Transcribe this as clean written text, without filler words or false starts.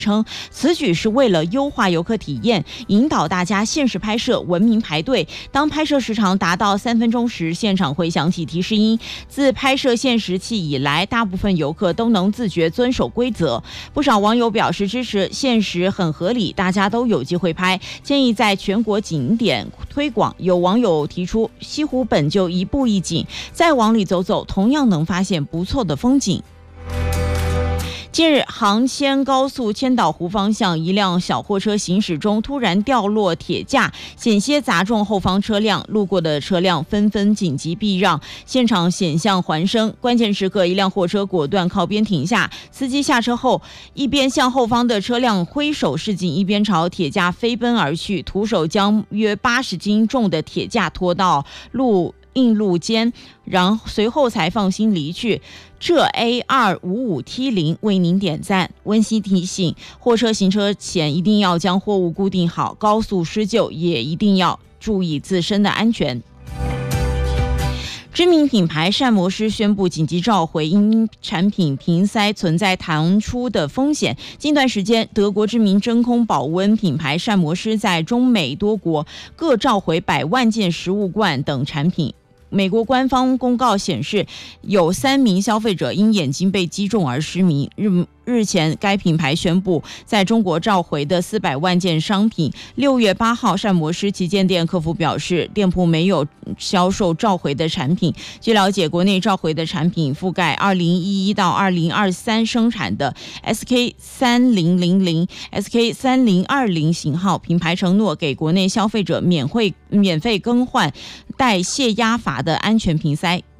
称此举是为了优化游客体验，引导大家限时拍摄，文明排队。当拍摄时长达到3分钟时，现场会响起提示音。自拍摄限时器以来，大部分游客都能自觉遵守规则。不少网友表示支持，限时很合理，大家都有机会拍，建议在全国景点推广。有网友提出，西湖本就一步一景，再往里走走，同样能发现不错的风景。近日，杭千高速千岛湖方向一辆小货车行驶中突然掉落铁架，险些砸中后方车辆，路过的车辆纷纷紧急避让，现场险象环生。关键时刻，一辆货车果断靠边停下，司机下车后一边向后方的车辆挥手示警，一边朝铁架飞奔而去，徒手将约80斤重的铁架拖到硬路间，然后随后才放心离去。这 A255T0 为您点赞。温馨提醒，货车行车前一定要将货物固定好，高速施救也一定要注意自身的安全。知名品牌膳魔师宣布紧急召回，因产品瓶塞存在弹出的风险。近段时间，德国知名真空保温品牌膳魔师在中美多国各召回100万件食物罐等产品。美国官方公告显示，有3名消费者因眼睛被击中而失明。日前，该品牌宣布在中国召回的400万件商品。6月8号，膳魔师旗舰店客服表示，店铺没有销售召回的产品。据了解，国内召回的产品覆盖2011到2023生产的 SK3000、SK3020 型号。品牌承诺给国内消费者免费更换带泄压阀的安全瓶塞。